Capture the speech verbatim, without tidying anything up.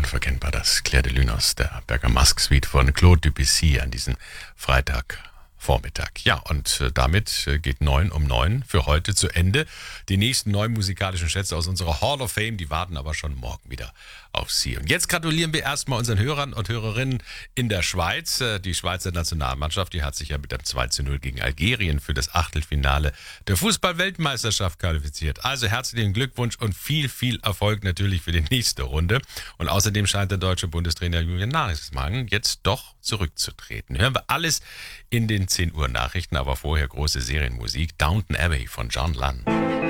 unverkennbar, das Clair de Lune aus der Bergamasque Suite von Claude Debussy an diesem Freitagvormittag. Ja, und äh, damit äh, geht neun um neun für heute zu Ende. Die nächsten neun musikalischen Schätze aus unserer Hall of Fame, die warten aber schon morgen wieder auf Sie. Und jetzt gratulieren wir erstmal unseren Hörern und Hörerinnen in der Schweiz. Äh, die Schweizer Nationalmannschaft, die hat sich ja mit einem zwei zu null gegen Algerien für das Achtelfinale der Fußball-Weltmeisterschaft qualifiziert. Also herzlichen Glückwunsch und viel, viel Erfolg natürlich für die nächste Runde. Und außerdem scheint der deutsche Bundestrainer Julian Nagelsmann jetzt doch zurückzutreten. Hören wir alles in den zehn Uhr Nachrichten, aber vorher große Serienmusik. Downton Abbey von John Lunn.